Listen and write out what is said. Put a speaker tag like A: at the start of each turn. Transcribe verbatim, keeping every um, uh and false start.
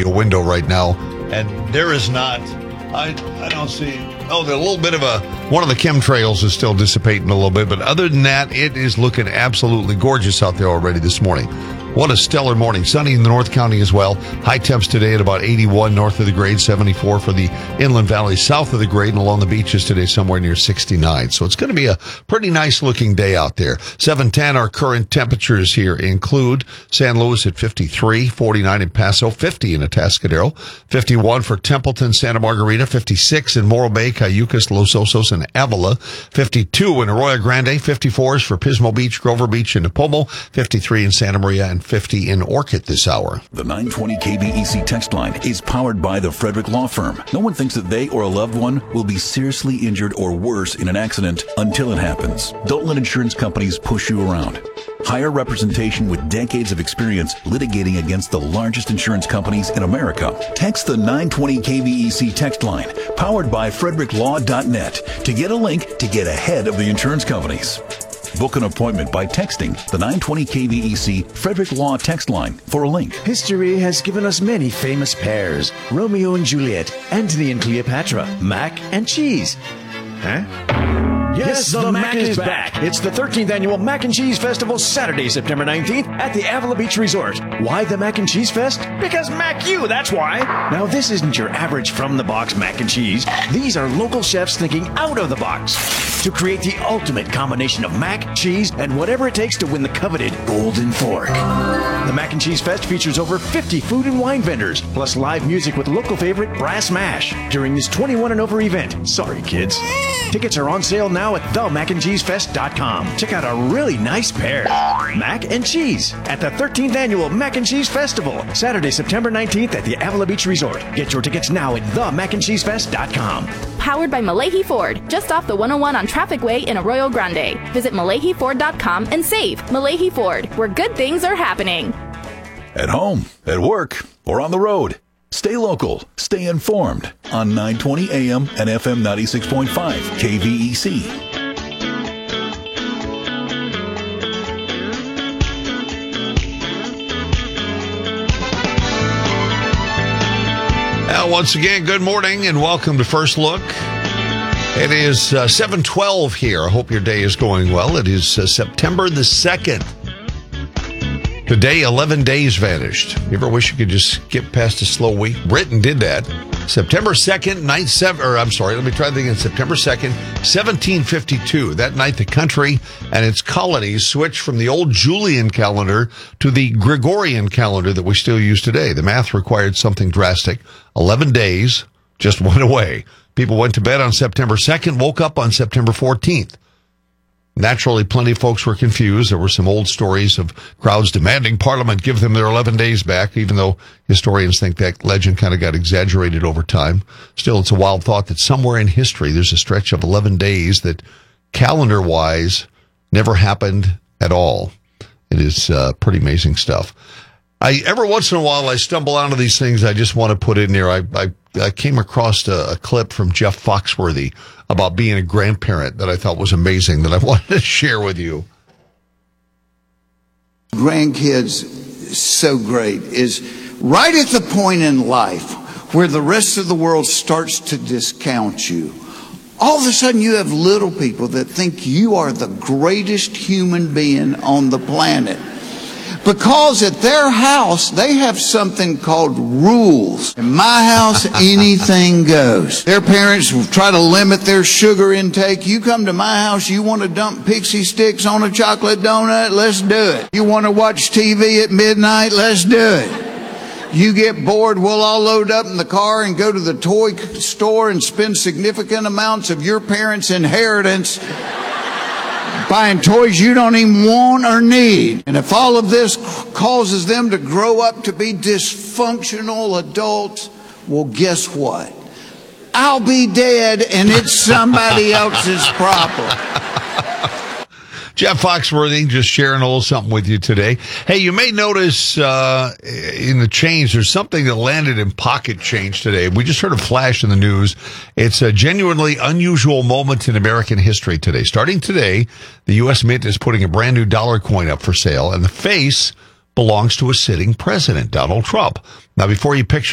A: studio window right now, and there is not, I I don't see, oh, there's a little bit of a, one of the chemtrails is still dissipating a little bit, but other than that, it is looking absolutely gorgeous out there already this morning. What a stellar morning. Sunny in the North County as well. High temps today at about eighty-one north of the grade, seventy-four for the inland valley south of the grade, and along the beaches today somewhere near sixty-nine. So it's going to be a pretty nice looking day out there. seven ten, our current temperatures here include San Luis at fifty-three, forty-nine in Paso, fifty in Atascadero, fifty-one for Templeton, Santa Margarita, fifty-six in Morro Bay, Cayucas, Los Osos, and Avila, fifty-two in Arroyo Grande, fifty-fours for Pismo Beach, Grover Beach, and Napomo, fifty-three in Santa Maria, and fifty in Orchid this hour.
B: The nine twenty K V E C text line is powered by the Frederick Law Firm. No one thinks that they or a loved one will be seriously injured or worse in an accident until it happens. Don't let insurance companies push you around. Hire representation with decades of experience litigating against the largest insurance companies in America. Text the nine twenty K V E C text line, powered by frederick law dot net, to get a link to get ahead of the insurance companies. Book an appointment by texting the nine twenty K V E C Frederick Law text line for a link.
C: History has given us many famous pairs. Romeo and Juliet, Antony and Cleopatra, mac and cheese. Huh? Yes, the, the Mac, Mac is back. back. It's the thirteenth Annual Mac and Cheese Festival, Saturday, September nineteenth at the Avila Beach Resort. Why the Mac and Cheese Fest? Because Mac you, that's why. Now, this isn't your average from-the-box mac and cheese. These are local chefs thinking out of the box to create the ultimate combination of mac, cheese, and whatever it takes to win the coveted Golden Fork. The Mac and Cheese Fest features over fifty food and wine vendors, plus live music with local favorite Brass Mash during this twenty-one and over event. Sorry, kids. Tickets are on sale now at the mac and cheese fest dot com. Check out a really nice pair. Mac and cheese at the thirteenth Annual Mac and Cheese Festival, Saturday, September nineteenth at the Avila Beach Resort. Get your tickets now at the mac and cheese fest dot com.
D: Powered by Malahi Ford, just off the one oh one on Traffic Way in Arroyo Grande. Visit malahi ford dot com and save. Malahi Ford, where good things are happening.
B: At home, at work, or on the road. Stay local, stay informed on nine twenty A M and F M ninety-six point five K V E C.
A: Well, once again, good morning and welcome to First Look. It is uh, seven twelve here. I hope your day is going well. It is uh, September the second. Today, eleven days vanished. You ever wish you could just get past a slow week? Britain did that. September second, night seven, or I'm sorry, let me try that again. September second, seventeen fifty-two. That night, the country and its colonies switched from the old Julian calendar to the Gregorian calendar that we still use today. The math required something drastic. eleven days just went away. People went to bed on September second, woke up on September fourteenth. Naturally, plenty of folks were confused. There were some old stories of crowds demanding Parliament give them their eleven days back, even though historians think that legend kind of got exaggerated over time. Still, it's a wild thought that somewhere in history there's a stretch of eleven days that calendar-wise never happened at all. It is uh, pretty amazing stuff. I every once in a while I stumble onto these things I just want to put in there. I, I, I came across a, a clip from Jeff Foxworthy about being a grandparent that I thought was amazing that I wanted to share with you.
E: Grandkids, so great, is right at the point in life where the rest of the world starts to discount you. All of a sudden you have little people that think you are the greatest human being on the planet. Because at their house, they have something called rules. In my house, anything goes. Their parents will try to limit their sugar intake. You come to my house, you want to dump pixie sticks on a chocolate donut? Let's do it. You want to watch T V at midnight? Let's do it. You get bored, we'll all load up in the car and go to the toy store and spend significant amounts of your parents' inheritance buying toys you don't even want or need. And if all of this causes them to grow up to be dysfunctional adults, well, guess what? I'll be dead and it's somebody else's problem.
A: Jeff Foxworthy just sharing a little something with you today. Hey, you may notice uh, in the change, there's something that landed in pocket change today. We just heard a flash in the news. It's a genuinely unusual moment in American history today. Starting today, the U S Mint is putting a brand new dollar coin up for sale, and the face belongs to a sitting president, Donald Trump. Now, before you picture